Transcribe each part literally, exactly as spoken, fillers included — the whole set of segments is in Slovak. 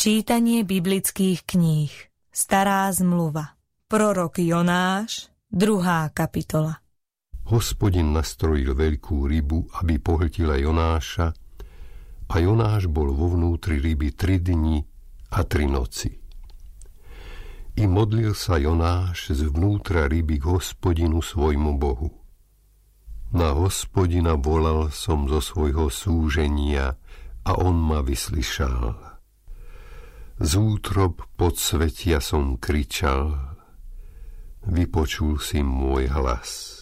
Čítanie biblických kníh. Stará zmluva. Prorok Jonáš, druhá kapitola. Hospodin nastrojil veľkú rybu, aby pohltila Jonáša, a Jonáš bol vo vnútri ryby tri dni a tri noci. I modlil sa Jonáš zvnútra ryby k Hospodinu svojmu Bohu. Na Hospodina volal som zo svojho súženia a on ma vyslyšal. Z útrob podsvetia som kričal, vypočul si môj hlas.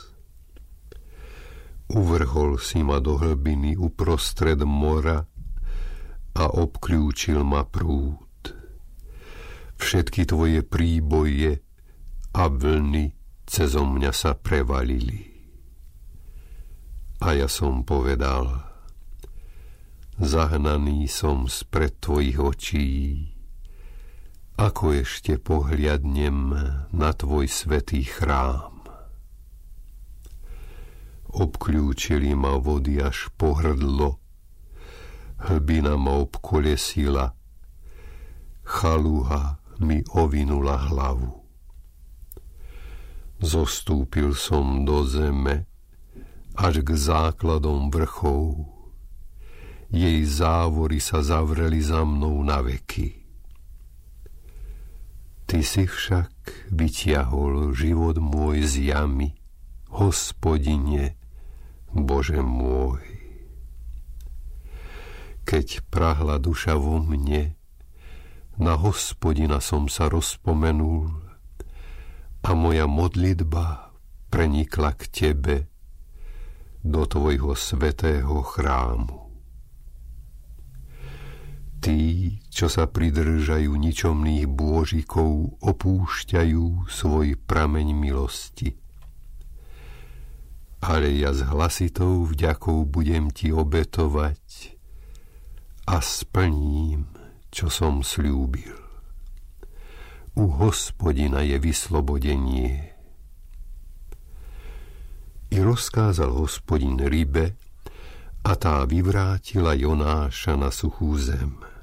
Uvrhol si ma do hlbiny uprostred mora a obkľúčil ma prúd. Všetky tvoje príboje a vlny cezo mňa sa prevalili. A ja som povedal, zahnaný som spred tvojich očí, ako ešte pohliadnem na tvoj svätý chrám. Obkľúčili ma vody až po hrdlo, hlbina ma obkolesila, chaluha mi ovinula hlavu. Zostúpil som do zeme až k základom vrchov, jej závory sa zavreli za mnou na veky. Ty si však vytiahol život môj z jamy, Hospodine, Bože môj. Keď prahla duša vo mne, na Hospodina som sa rozpomenul a moja modlitba prenikla k Tebe do Tvojho svätého chrámu. Tí, čo sa pridržajú ničomných bôžikov, opúšťajú svoj prameň milosti. Ale ja s hlasitou vďakou budem ti obetovať a splním, čo som sľúbil. U Hospodina je vyslobodenie. I rozkázal Hospodin rybe, a tá vyvrátila Jonáša na suchú zem.